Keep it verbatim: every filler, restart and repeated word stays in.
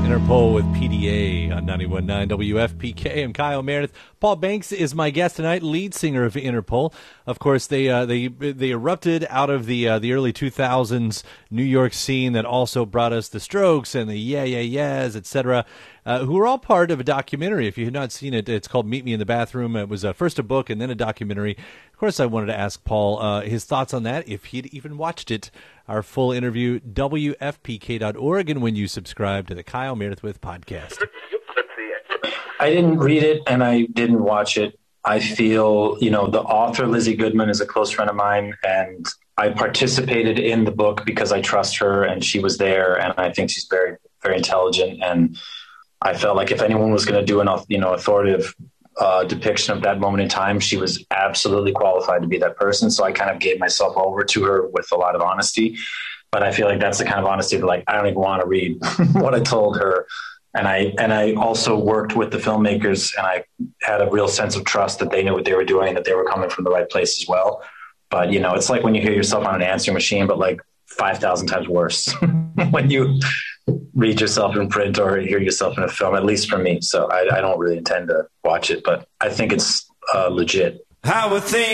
Interpol with P D A on ninety-one point nine W F P K. I'm Kyle Meredith. Paul Banks is my guest tonight, lead singer of Interpol. Of course, they uh, they they erupted out of the uh, the early two thousands New York scene that also brought us the Strokes and the Yeah Yeah Yeahs, et cetera, uh, who are all part of a documentary. If you have not seen it, it's called Meet Me in the Bathroom. It was uh, first a book and then a documentary. Of course, I wanted to ask Paul uh, his thoughts on that, if he'd even watched it. Our full interview, W F P K dot org, and when you subscribe to the Kyle Meredith With podcast. I didn't read it and I didn't watch it. I feel, you know, the author, Lizzie Goodman, is a close friend of mine, and I participated in the book because I trust her and she was there, and I think she's very, very intelligent. And I felt like if anyone was going to do an, you know, authoritative uh, depiction of that moment in time, she was absolutely qualified to be that person. So I kind of gave myself over to her with a lot of honesty. But I feel like that's the kind of honesty that, like, I don't even want to read what I told her. And I and I also worked with the filmmakers, and I had a real sense of trust that they knew what they were doing, that they were coming from the right place as well. But, you know, it's like when you hear yourself on an answering machine, but like five thousand times worse when you read yourself in print or hear yourself in a film, at least for me. So I, I don't really intend to watch it, but I think it's uh, legit. I would think